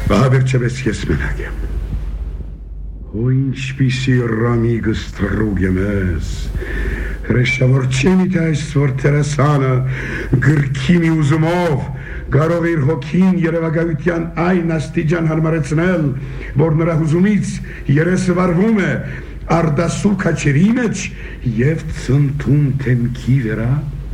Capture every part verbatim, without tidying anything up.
Բավերջապես ես մենակ եմ։ Ու ինչպիսի ռամիկ ստրուգ եմ ես։ Հրեշավոր չեմ իտ այս որ տերասանը գրքի մի ուզումով կարող իր հոգին երևակայության այն աստիճան հարմարեցնել, որ նրա հուզումից երեսը վարվում է արդասու քաչերի մեջ և ծնտում թեմքի վերա։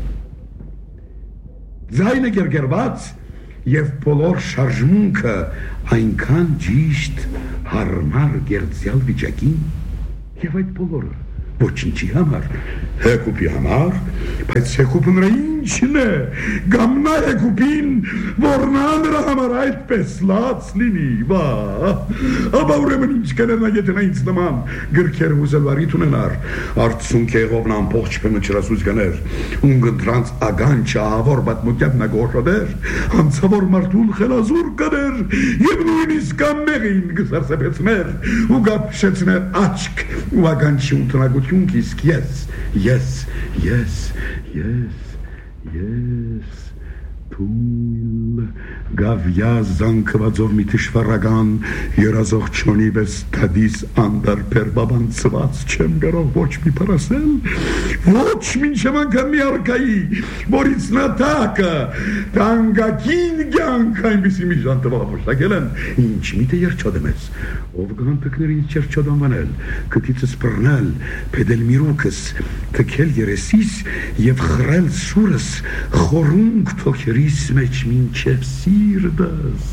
Ձայնը գերգերված և բոլոր շարժմունքը այնքան ճիշտ հարմար գերձյալ վիճակին և այդ բոլորը ոչինչի համար, հեկուպի համար, բայց հեկուպը նրա ինչն է, կամ նա հեկուպին, որ նա նրա համար այդպես լաց լինի, վա, ապա ուրեմն ինչ կներ նա եթե նա ինձ նման գրքեր հուզելվարիտ ունենար, արդյունք եղով նա ամբողջ պեմը չրասուց գներ, ունգընտրանց ագան չահավոր բատմուկյապ նա գողշոդեր, անցավոր մարդուն խելազուր կներ, և նույնիսկ ամեղին գսարսեպեցներ, ու գապշեցներ աչք ու ագան չի ունտնակություն Իսկ ես, ես, ես, ես, ես, թույլ, գավյա զանքվածով մի թշվարական, երազող չոնի վես տադիս անդարպեր բաբանցված չեմ գարող ոչ մի պարասել, ոչ մինչև անգամ մի արկայի, որից նատակը, տանգակին գյանք այնպիսի մի ժանտվաղ մշտակել են, ինչ միտը երջոդեմ ես, ով գանտկներ ինձ երջոդանվանել, կտիցս պրնել, պեդել միրուկս, թքել երեսիս և խրել սուրս, խորունք թոքերիս մեջ մինչև սիրդս,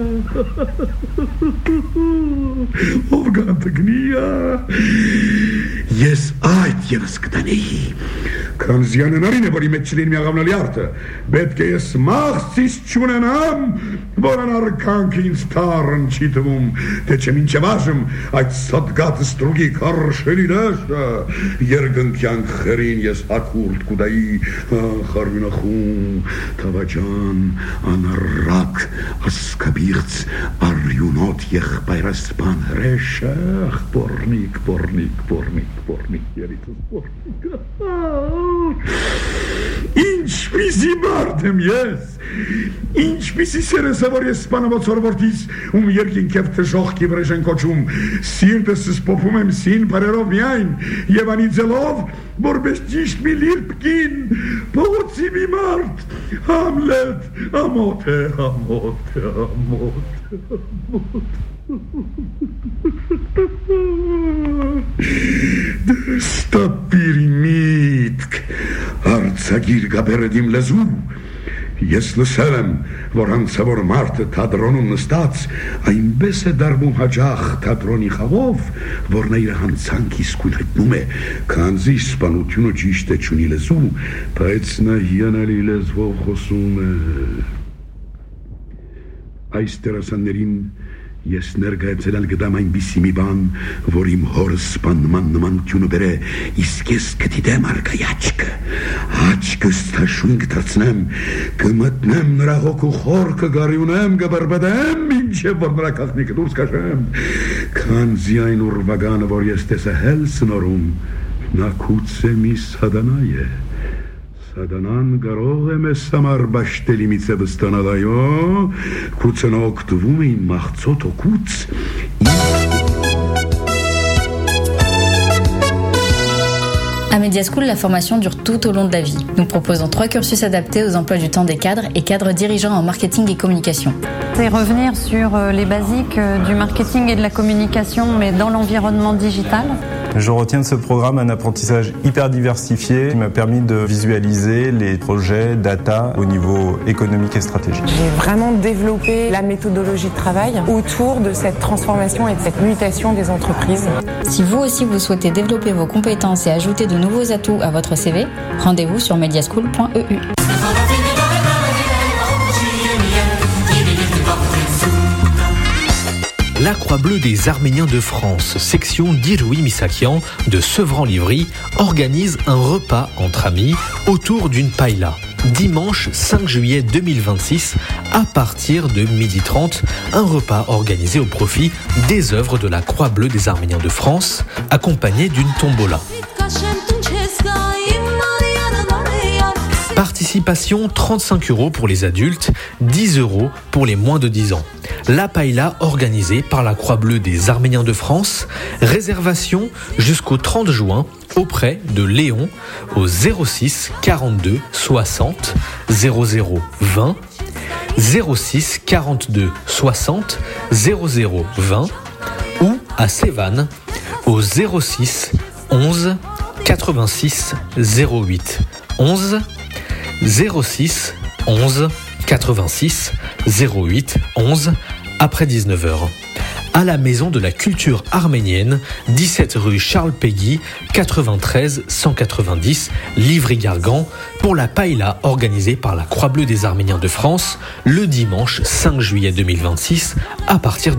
ով գանտկնիա, ես այդ եվս կտանեի, Քանզյանենարին է, որի մեջ չլին մի աղավնալի արտը, պետք է ես մաղցիս չունենամ, որան արկանք ինձ թարն չի թվում, թե չեմ ինչև աժմ այդ սատգատ ստրուգի կարշելի դաշը, երգնքյանք խերին ես հակուրդ կուդայի, խարյունախում, թավաջան, անարակ, ասկաբիղց, արյունոտ եղբայրասպան հրեշը, բորնիկ, բորնիկ, բորնիկ, բորնիկ, երիցս բորնիկ, ինչպիսի մարդ եմ ես, ինչպիսի սերես է, որ ես սպանավոցոր որդիս ում երկինքև թժողքի վրեժ են կոչում, սիրտս սպոպում եմ սին պարերով միայն և անիձելով, որպես ճիշտ մի լիրպկին, փողոցի մի մարդ, Համլետ, ամոթ է, ամոթ է, ամոթ է, ամոթ Դստապիր միտք, արցագիր գաբերեդիմ լեզու, ես լսել եմ, որ անցավոր մարդը թադրոնում նստած, այնպես է դարվում հաջախ թադրոնի խաղով, որ նա իր հանցանք իսկույն հայտնում է, քանզի սպանությունը ճիշտ է չունի լեզու, բայց նա հիանալի լեզվով խոսում է։ Այս տերասաններին ես ներգայացել գտամ այնպիսի մի բան, որ իմ հորս սպանման նմանությունը բերե, իսկ ես կդիտեմ արկայի աչքը, աչքս թաշուն կդարձնեմ, կմտնեմ նրա հոգու խորքը գարյունեմ, կբրբդեմ, մինչև որ նրա կաղնիկը դուրս կաշեմ, քանզի այն ուրվագանը, որ ես տեսահել սնորում, նա կուցե մի սադանա է, Սադանան կարող է մեզ համար բաշտելի միցե վստանալ, այո, կուցը նա օգտվում է իմ մաղցոտ օգուց, À Mediaschool, la formation dure tout au long de la vie. Nous proposons trois cursus adaptés aux emplois du temps des cadres et cadres dirigeants en marketing et communication. C'est revenir sur les basiques du marketing et de la communication, mais dans l'environnement digital. Je retiens de ce programme un apprentissage hyper diversifié qui m'a permis de visualiser les projets data au niveau économique et stratégique. J'ai vraiment développé la méthodologie de travail autour de cette transformation et de cette mutation des entreprises. Si vous aussi vous souhaitez développer vos compétences et ajouter de nouveaux atouts à votre C V, rendez-vous sur mediaschool point e u. La Croix Bleue des Arméniens de France, section d'Iroui Missakian de Sevran-Livry, organise un repas entre amis autour d'une paella. Dimanche cinq juillet deux mille vingt-six, à partir de midi trente, un repas organisé au profit des œuvres de la Croix Bleue des Arméniens de France, accompagné d'une tombola. Participation trente-cinq euros pour les adultes, dix euros pour les moins de dix ans. la paella organisée par la Croix-Bleue des Arméniens de France. Réservation jusqu'au trente juin auprès de Léon au zéro six quarante-deux soixante zéro zéro vingt, zéro six quarante-deux soixante zéro zéro vingt ou à Sévannes au zéro six onze quatre-vingt-six zéro huit onze, zéro six onze quatre-vingt-six zéro huit onze après dix-neuf heures. À la Maison de la Culture Arménienne, dix-sept rue Charles Péguy, quatre-vingt-treize cent quatre-vingt-dix, Livry-Gargan, pour la paella organisée par la Croix-Bleue des Arméniens de France le dimanche cinq juillet deux mille vingt-six à partir de